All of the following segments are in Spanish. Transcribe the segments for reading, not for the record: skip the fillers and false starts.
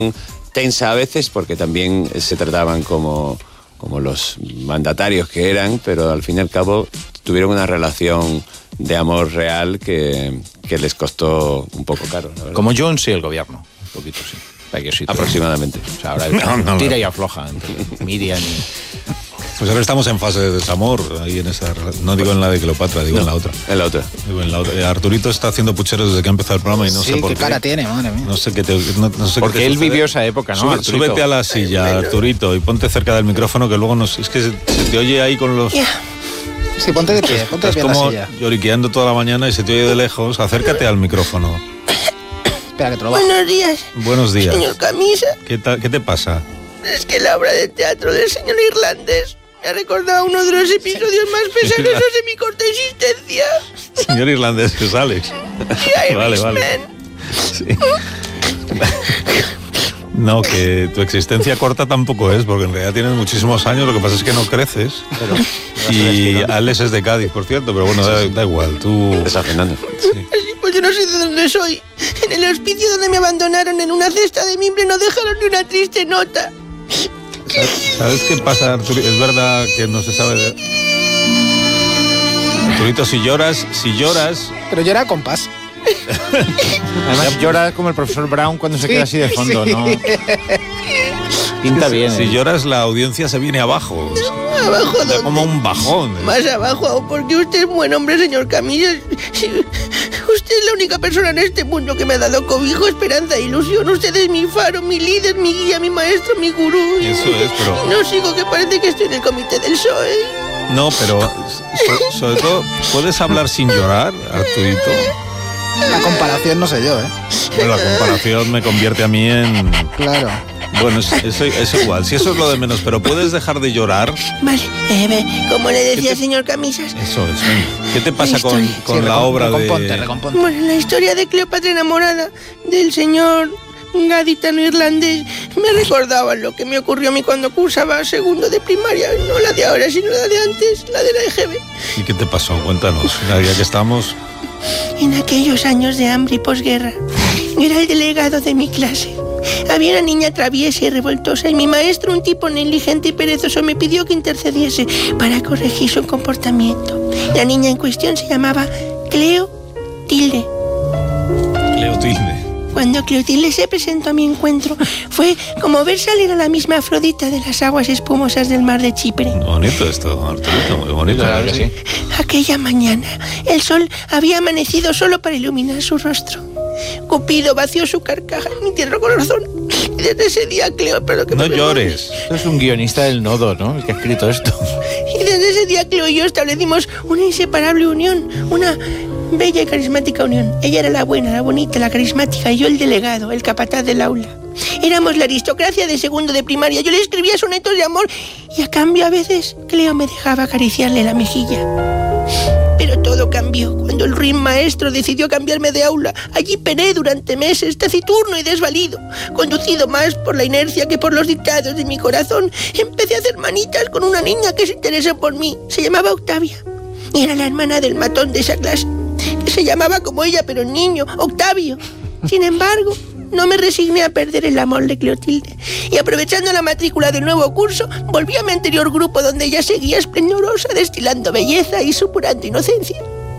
tensa a veces porque también se trataban como los mandatarios que eran, pero al fin y al cabo tuvieron una relación de amor real que les costó un poco caro, la verdad. Como Jones y el gobierno, un poquito sí. Aproximadamente. O sea, ahora tira y afloja entre Miriam y... Pues ahora estamos en fase de desamor, ahí en esa, no digo en la de Cleopatra, digo en la otra. En la otra. Digo en la otra. Arturito está haciendo pucheros desde que ha empezado el programa y no sé por qué. Sí, qué cara tiene, madre mía. No sé qué te Porque él vivió esa época, ¿no? Súbete a la silla, Arturito, y ponte cerca del micrófono, que luego es que se te oye ahí con los... Sí, ponte de pie, Estás en la como silla. lloriqueando toda la mañana y se te oye de lejos. Acércate al micrófono. Espera que te lo bajo. Buenos días. Buenos días. Señor Camisa. ¿Qué te pasa? Es que la obra de teatro del señor irlandés me ha recordado uno de los episodios más pesarosos de mi corta existencia. Señor irlandés, que es Alex. Vale. Sí. No, que tu existencia corta tampoco es, porque en realidad tienes muchísimos años, lo que pasa es que no creces. Y Alex es de Cádiz, por cierto, pero bueno, da igual, tú... Desafinando. Sí. Pues yo no sé de dónde soy. En el hospicio donde me abandonaron en una cesta de mimbre no dejaron ni una triste nota. ¿Sabes qué pasa, Arturito? Es verdad que no se sabe de... Arturito, si lloras... Pero llora con paz. Además llora como el profesor Brown cuando se queda así de fondo, ¿no? Pinta bien. Si lloras, la audiencia se viene abajo. ¿Abajo dónde? Como un bajón. Más abajo aún, porque usted es buen hombre, señor Camillas. Usted es la única persona en este mundo que me ha dado cobijo, esperanza e ilusión. Usted es mi faro, mi líder, mi guía, mi maestro, mi gurú. Eso es, pero... Y no sigo, que parece que estoy en el comité del PSOE. No, pero sobre todo, ¿puedes hablar sin llorar, Arturito? La comparación no sé yo, ¿eh? Bueno, la comparación me convierte a mí en... Claro. Bueno, es igual, si eso es lo de menos, pero ¿puedes dejar de llorar? Vale, como le decía, señor Camisas. Eso es. ¿Qué te pasa con Sí, la obra recomponte. Bueno, la historia de Cleopatra enamorada del señor gaditano irlandés me recordaba lo que me ocurrió a mí cuando cursaba segundo de primaria. No la de ahora, sino la de antes, la de la EGB. ¿Y qué te pasó? Cuéntanos, ya que estamos... En aquellos años de hambre y posguerra, yo era el delegado de mi clase. Había una niña traviesa y revoltosa y mi maestro, un tipo negligente y perezoso, me pidió que intercediese para corregir su comportamiento. La niña en cuestión se llamaba Cleotilde. Cleotilde. Cuando Cleotilde se presentó a mi encuentro, fue como ver salir a la misma Afrodita de las aguas espumosas del mar de Chipre. Bonito esto, Arturito, muy bonito. Claro que sí. Aquella mañana, el sol había amanecido solo para iluminar su rostro. Cupido vació su carcaja en mi tierno corazón. Y desde ese día, Cleo, pero que No me llores. Esto es un guionista del Nodo, ¿no? El que ha escrito esto. Y desde ese día, Cleo y yo establecimos una inseparable unión, una bella y carismática unión. Ella era la buena, la bonita, la carismática, y yo el delegado, el capataz del aula. Éramos la aristocracia de segundo de primaria. Yo le escribía sonetos de amor y a cambio a veces Cleo me dejaba acariciarle la mejilla. Pero todo cambió cuando el ruin maestro decidió cambiarme de aula. Allí pené durante meses, taciturno y desvalido. Conducido más por la inercia que por los dictados de mi corazón, empecé a hacer manitas con una niña que se interesó por mí. Se llamaba Octavia y era la hermana del matón de esa clase, que se llamaba como ella, pero niño, Octavio. Sin embargo, no me resigné a perder el amor de Cleotilde y, aprovechando la matrícula del nuevo curso, volví a mi anterior grupo, donde ella seguía esplendorosa, destilando belleza y supurando inocencia.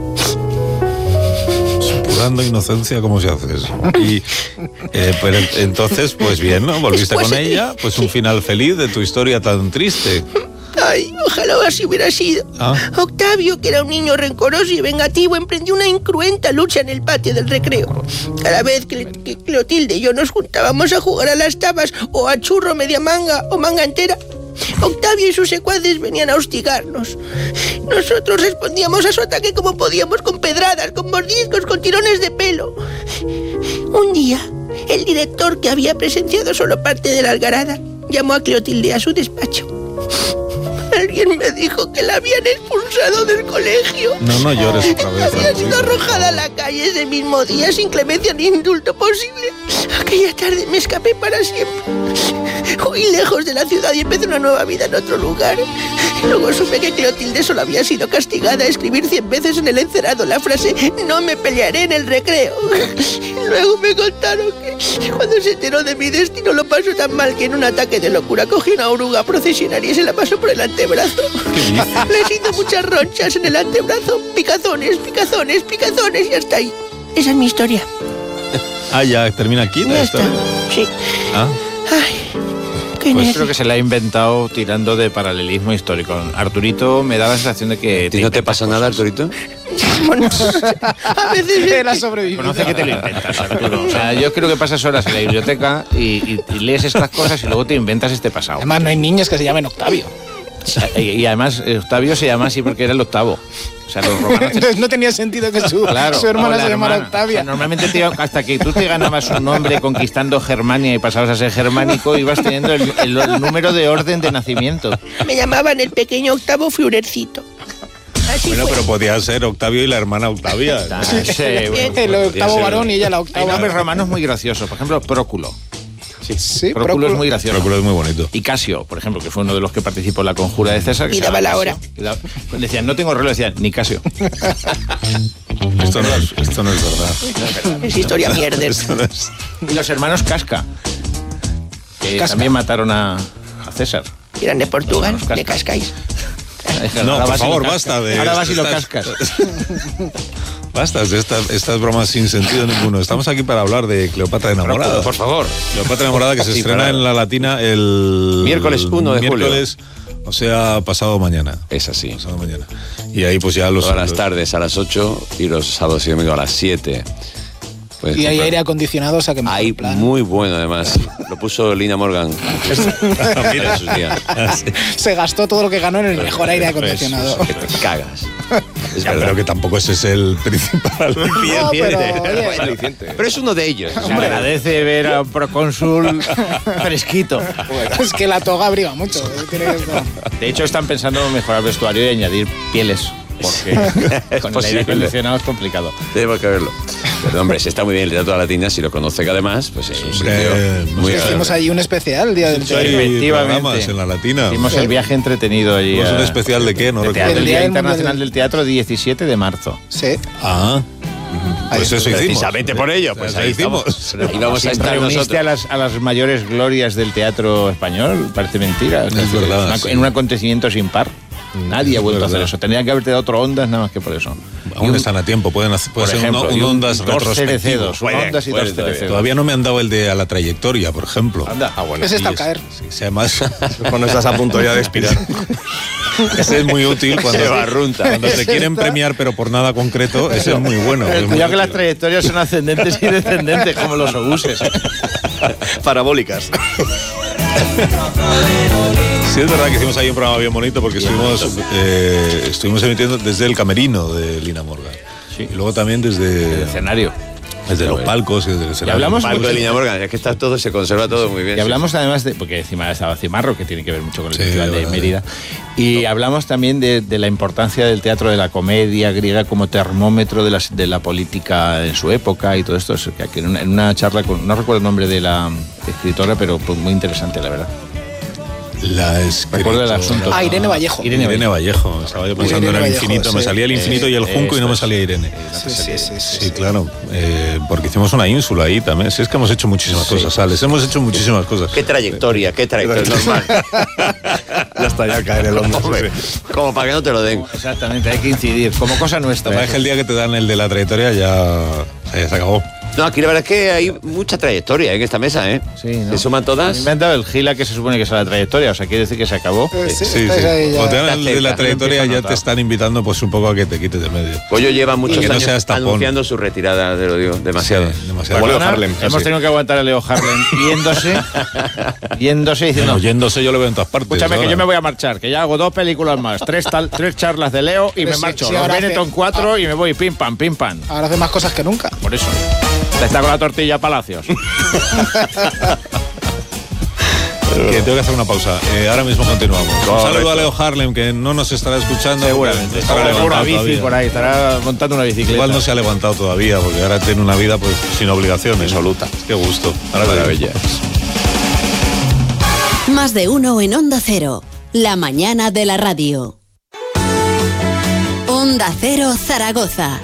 Supurando inocencia, ¿cómo se hace eso? Y pero entonces, pues bien, ¿no? Volviste con ella, pues un final feliz de tu historia tan triste. Ay, ojalá así hubiera sido. Octavio, que era un niño rencoroso y vengativo, emprendió una incruenta lucha en el patio del recreo. Cada vez que Cleotilde y yo nos juntábamos a jugar a las tabas o a churro media manga o manga entera, Octavio y sus secuaces venían a hostigarnos. Nosotros respondíamos a su ataque como podíamos, con pedradas, con mordiscos, con tirones de pelo. Un día, el director, que había presenciado solo parte de la algarada, llamó a Cleotilde a su despacho. alguien me dijo que la habían expulsado del colegio. No llores otra vez. Había sido arrojada a la calle ese mismo día sin clemencia ni indulto posible. Aquella tarde me escapé para siempre. Huí lejos de la ciudad y empecé una nueva vida en otro lugar. Luego supe que Cleotilde solo había sido castigada a escribir 100 veces en el encerado la frase «No me pelearé en el recreo». Luego me contaron que cuando se enteró de mi destino lo pasó tan mal que en un ataque de locura cogió una oruga procesionaria y se la pasó por el antebrazo. Les hizo muchas ronchas en el antebrazo, picazones, picazones, picazones y hasta ahí. Esa es mi historia. Ah, ya termina aquí la Ya está. historia. Sí. Ah, Ay, qué Pues nervio. creo que se la ha inventado tirando de paralelismo histórico. Arturito me da la sensación de que... ¿A ti no te pasa nada, Arturito? Bueno, a veces Él ha sobrevivido. Conoce que te lo inventas, Arturo. O sea, yo creo que pasas horas en la biblioteca y lees estas cosas y luego te inventas este pasado. Además, no hay niños que se llamen Octavio. Y además, Octavio se llama así porque era el octavo. O sea, los romanos... Entonces no tenía sentido que su hermana o la se llamara hermana. Octavia. O sea, normalmente hasta que tú te ganabas un nombre conquistando Germania y pasabas a ser germánico, ibas teniendo el número de orden de nacimiento. me llamaban el pequeño Octavo Fiurercito. Así bueno, fue. pero podía ser Octavio y la hermana Octavia. El octavo ser. varón y ella la Hay octava. nombres romanos muy graciosos. Por ejemplo, Próculo. Sí, Próculo es muy gracioso. Próculo es muy bonito. Y Casio, por ejemplo, que fue uno de los que participó en la conjura de César. que Y se daba llama la hora. Casio. Decían, no tengo reloj, decían, ni Casio. Esto no es verdad. Es historia mierda. Esto no es- Y los hermanos Casca, que Casca. también mataron a César. Eran de Portugal, Casca. de Cascais. No, Ahora por vas y lo favor, cascas. basta de... Ahora vas y lo estas- cascas. Basta de estas bromas sin sentido ninguno. Estamos aquí para hablar de Cleopatra enamorada. Por favor. Cleopatra enamorada que se Sí, estrena claro. en la Latina el... Miércoles 1 de julio. miércoles, o sea, pasado mañana. Es así. Pasado mañana. Y ahí pues ya los... Todas las tardes a las 8 y los sábados y domingos a las 7. Pues, Y hay aire acondicionado, o sea que mejor Hay plan. muy bueno además. Lo puso Lina Morgan. Mira sus días. Se gastó todo lo que ganó en el mejor aire acondicionado. Que te cagas. Es Ya, verdad. pero que tampoco ese es el principal. No, pero, oye, Pero es uno de ellos. Se agradece ver a un procónsul fresquito. es que la toga abriga mucho. Tiene que estar- De hecho, están pensando en mejorar el vestuario y añadir pieles. Porque con el posible. aire acondicionado es complicado. Tenemos que verlo. Pero hombre, si está muy bien el Teatro de la Latina, si lo conoce que además, pues es un Hombre, sitio muy Hicimos allí un especial el día del Hay teatro. Efectivamente. programas en la Latina. Hicimos el viaje entretenido allí. ¿Es un especial de qué? No de recuerdo. teatro, el El Día Día Internacional Mundial del Teatro, 17 de marzo. Sí. Ah, pues eso hicimos. Precisamente por ello, pues Eso ahí hicimos. estamos. Ahí vamos a estar Reuniste nosotros. a las mayores glorias del teatro español, parece mentira. Es verdad, sí. En un acontecimiento sin par. Nadie ha Es vuelto a hacer verdad. eso. Tendrían que haberte dado otro Ondas nada más que por eso. Aún están a tiempo, puede Por ser ejemplo, un y Ondas dos retrospectivo. CDC2, un Ondas y dos puede todavía. CDC2. Todavía no me han dado el de a la trayectoria, por ejemplo. Anda. Ah, bueno. Ese está al Y caer. sí, además, Cuando estás a punto ya de expirar. ese es muy útil cuando, Se barrunta. cuando te quieren premiar, pero por nada concreto. Ese es muy bueno. es muy Cuidado que las útil. trayectorias son ascendentes y descendentes, como los obuses. Parabólicas. Sí, es verdad que hicimos ahí un programa bien bonito porque estuvimos emitiendo desde el camerino de Lina Morgan. Sí. Y luego también El desde escenario. los palcos y desde el escenario. hablamos- Marco de Lina Morgan, es que está todo, se conserva todo muy bien. Y hablamos además de, porque encima estaba Cimarro, que tiene que ver mucho con el Sí, Festival de verdad. Mérida, y hablamos también de la importancia del teatro de la comedia griega como termómetro de la política en su época y todo esto. Que en una charla, no recuerdo el nombre de la escritora, pero pues muy interesante, la verdad. La Recuerdo el escritora- asunto. Ah, Irene Vallejo. Irene Vallejo. Estaba yo pensando en Irene el Vallejo, infinito. Me sí. salía el infinito y el junco y no me salía Irene. Sí, claro. Porque hicimos una ínsula ahí también. Sí, es que hemos hecho muchísimas cosas, Alex. Hemos hecho muchísimas cosas. Qué trayectoria, es normal. Ya está, ya cae en el hondo. Hombre, como para que no te lo den. Exactamente, hay que incidir, como cosa La nuestra. verdad es que el día que te dan el de la trayectoria ya se acabó. No, aquí la verdad es que hay mucha trayectoria en esta mesa, ¿eh? Sí, ¿no? Se suman todas. Me han dado el gila que se supone que es la trayectoria, o sea, quiere decir que se acabó. Sí, sí. estáis ahí ya. Cuando te dan el de la Está trayectoria cerca, ya empiezo a te están invitando pues un poco a que te quites de medio. Pollo lleva muchos que no años seas tapón. anunciando su retirada, te lo digo, demasiado. Sí, demasiado. Como Leo Perdona, Harlem, hemos casi. tenido que aguantar a Leo Harlem yéndose y diciendo, Oyéndose yo lo veo en todas partes. escúchame que ahora. yo me voy a marchar, que ya hago 2 películas más, 3 charlas de Leo y Pero me sí, marcho. sí, Los ahora Benetton hace- 4 y me voy pim pam, pim pam. Ahora hace más cosas que nunca. Por eso. Está con la tortilla Palacios. que tengo que hacer una pausa. Ahora mismo continuamos. Un saludo a Leo Harlem, que no nos estará escuchando. Seguramente. Estará levantado una bici todavía. por ahí, estará montando una bicicleta. Igual no se ha levantado todavía, porque ahora tiene una vida pues sin obligaciones. Absoluta. Qué gusto. Ahora Maravilla. Más de uno en Onda Cero. La mañana de la radio. Onda Cero Zaragoza.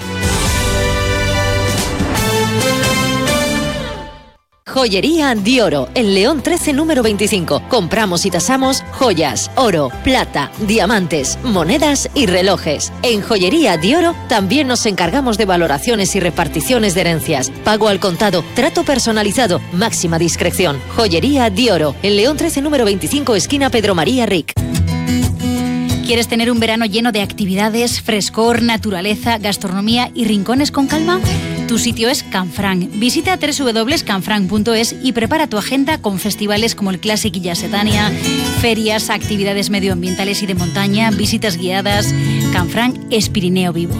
Joyería Dioro, en León 13, número 25. Compramos y tasamos joyas, oro, plata, diamantes, monedas y relojes. En Joyería Dioro también nos encargamos de valoraciones y reparticiones de herencias. Pago al contado, trato personalizado, máxima discreción. Joyería Dioro, en León 13, número 25, esquina Pedro María Ric. ¿Quieres tener un verano lleno de actividades, frescor, naturaleza, gastronomía y rincones con calma? Tu sitio es Canfranc. Visita www.canfranc.es y prepara tu agenda con festivales como el Classic Illa Setania, ferias, actividades medioambientales y de montaña, visitas guiadas. Canfranc es Pirineo vivo.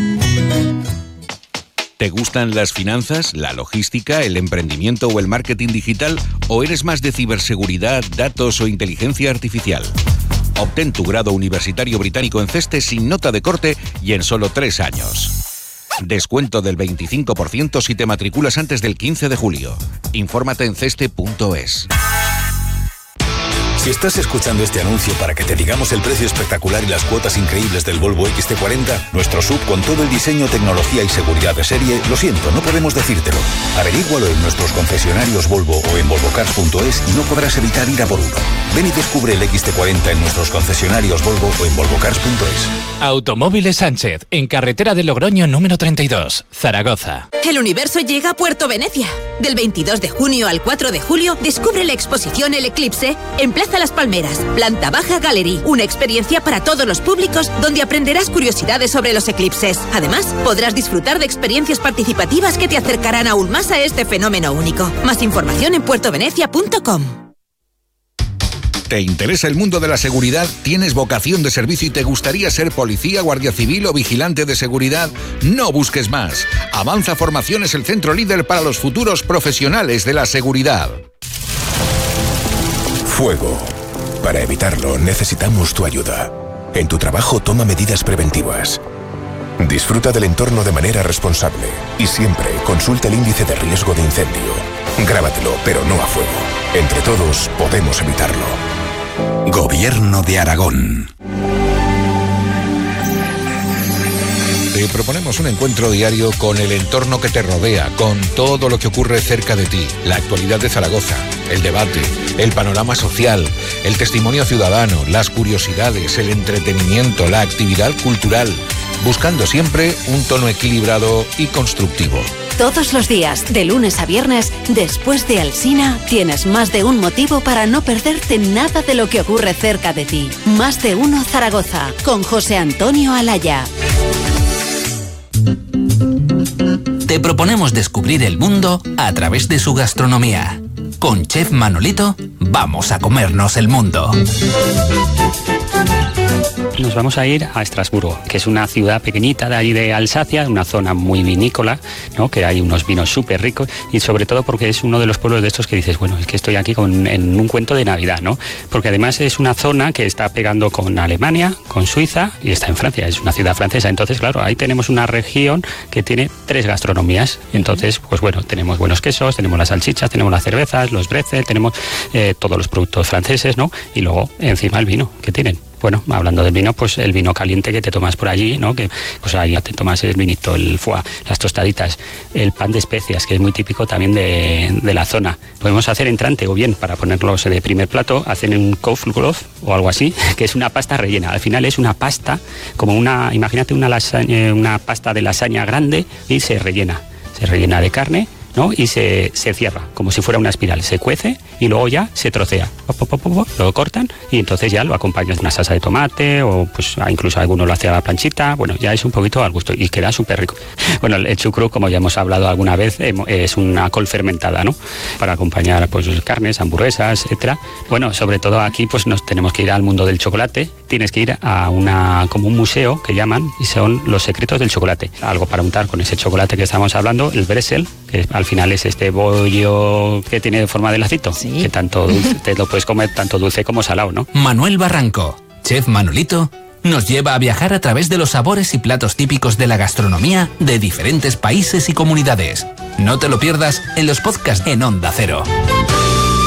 ¿Te gustan las finanzas, la logística, el emprendimiento o el marketing digital? ¿O eres más de ciberseguridad, datos o inteligencia artificial? Obtén tu grado universitario británico en CESTE sin nota de corte y en solo 3 años. Descuento del 25% si te matriculas antes del 15 de julio. Infórmate en ceste.es. Si estás escuchando este anuncio para que te digamos el precio espectacular y las cuotas increíbles del Volvo XC40, nuestro SUV con todo el diseño, tecnología y seguridad de serie, lo siento, no podemos decírtelo. Averígualo en nuestros concesionarios Volvo o en volvocars.es y no podrás evitar ir a por uno. Ven y descubre el XC40 en nuestros concesionarios Volvo o en volvocars.es. Automóviles Sánchez, en carretera de Logroño número 32, Zaragoza. El universo llega a Puerto Venecia. Del 22 de junio al 4 de julio, descubre la exposición El Eclipse en Plaza Las Palmeras, planta baja Gallery. Una experiencia para todos los públicos donde aprenderás curiosidades sobre los eclipses. Además, podrás disfrutar de experiencias participativas que te acercarán aún más a este fenómeno único. Más información en puertovenecia.com. ¿Te interesa el mundo de la seguridad? ¿Tienes vocación de servicio y te gustaría ser policía, guardia civil o vigilante de seguridad? No busques más. Avanza Formación es el centro líder para los futuros profesionales de la seguridad. Fuego. Para evitarlo, necesitamos tu ayuda. En tu trabajo, toma medidas preventivas. Disfruta del entorno de manera responsable y siempre consulta el índice de riesgo de incendio. Grábatelo, pero no a fuego. Entre todos podemos evitarlo. Gobierno de Aragón. Te proponemos un encuentro diario con el entorno que te rodea, con todo lo que ocurre cerca de ti, la actualidad de Zaragoza, el debate, el panorama social, el testimonio ciudadano, las curiosidades, el entretenimiento, la actividad cultural, buscando siempre un tono equilibrado y constructivo. Todos los días, de lunes a viernes, después de Alsina, tienes más de un motivo para no perderte nada de lo que ocurre cerca de ti. Más de uno Zaragoza, con José Antonio Alaya. Te proponemos descubrir el mundo a través de su gastronomía. Con Chef Manolito, vamos a comernos el mundo. Nos vamos a ir a Estrasburgo, que es una ciudad pequeñita de allí de Alsacia, una zona muy vinícola, ¿no? Que hay unos vinos súper ricos y sobre todo porque es uno de los pueblos de estos que dices, bueno, es que estoy aquí en un cuento de Navidad, ¿no? Porque además es una zona que está pegando con Alemania, con Suiza y está en Francia, es una ciudad francesa. Entonces, claro, ahí tenemos una región que tiene 3 gastronomías. Entonces, pues bueno, tenemos buenos quesos, tenemos las salchichas, tenemos las cervezas, los bretzels, tenemos todos los productos franceses, ¿no? Y luego encima el vino que tienen. Bueno, hablando del vino, pues el vino caliente que te tomas por allí, ¿no? Que pues ahí te tomas el vinito, el foie, las tostaditas, el pan de especias, que es muy típico también de la zona. Podemos hacer entrante o bien, para ponerlos de primer plato, hacen un Koflglof o algo así, que es una pasta rellena. Al final es una pasta, como imagínate una lasaña, una pasta de lasaña grande y se rellena de carne, ¿no? Y se cierra, como si fuera una espiral. Se cuece y luego ya se trocea. Lo cortan y entonces ya lo acompañas de una salsa de tomate o pues incluso alguno lo hace a la planchita. Bueno, ya es un poquito al gusto y queda súper rico. Bueno, el chucrut, como ya hemos hablado alguna vez, es una col fermentada, ¿no? Para acompañar pues carnes, hamburguesas, etcétera. Bueno, sobre todo aquí pues nos tenemos que ir al mundo del chocolate. Tienes que ir a como un museo que llaman y son los secretos del chocolate. Algo para untar con ese chocolate que estamos hablando, el bretzel, que al final es este bollo que tiene forma de lacito. Sí. Que tanto dulce, te lo puedes comer tanto dulce como salado, ¿no? Manuel Barranco, chef Manolito, nos lleva a viajar a través de los sabores y platos típicos de la gastronomía de diferentes países y comunidades. No te lo pierdas en los podcasts en Onda Cero.